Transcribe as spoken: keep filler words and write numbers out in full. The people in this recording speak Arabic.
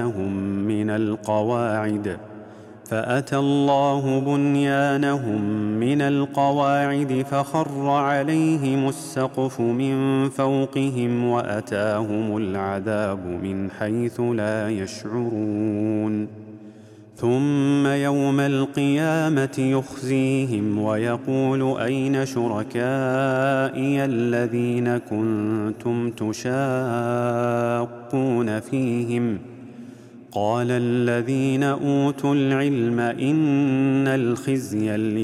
من القواعد فأتى الله بنيانهم من القواعد فخر عليهم السقف من فوقهم وأتاهم العذاب من حيث لا يشعرون ثم يوم القيامة يخزيهم ويقول أين شركائي الذين كنتم تشاقون فيهم قال الذين أوتوا العلم إن الخزي اليوم